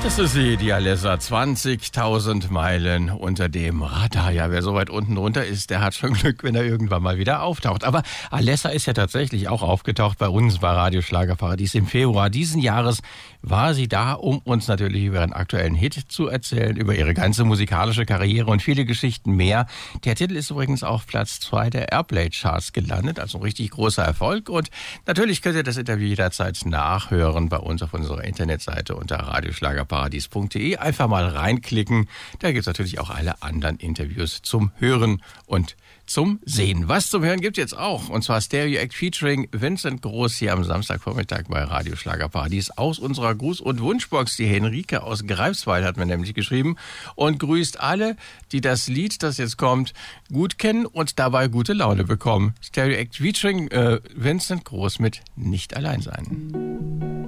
Das ist sie, die Alessa. 20.000 Meilen unter dem Radar. Ja, wer so weit unten drunter ist, der hat schon Glück, wenn er irgendwann mal wieder auftaucht. Aber Alessa ist ja tatsächlich auch aufgetaucht bei uns bei Radio Schlagerparadies im Februar diesen Jahres. War sie da, um uns natürlich über ihren aktuellen Hit zu erzählen, über ihre ganze musikalische Karriere und viele Geschichten mehr. Der Titel ist übrigens auf Platz 2 der Airplay-Charts gelandet, also ein richtig großer Erfolg. Und natürlich könnt ihr das Interview jederzeit nachhören bei uns auf unserer Internetseite unter radioschlagerparadies.de. Einfach mal reinklicken. Da gibt es natürlich auch alle anderen Interviews zum Hören und zum Sehen. Was zum Hören gibt jetzt auch, und zwar Stereo Act featuring Vincent Groß hier am Samstagvormittag bei Radio Schlagerparadies aus unserer Gruß- und Wunschbox. Die Henrike aus Greifswald hat mir nämlich geschrieben und grüßt alle, die das Lied, das jetzt kommt, gut kennen und dabei gute Laune bekommen. Stereo Act featuring Vincent Groß mit Nicht allein sein.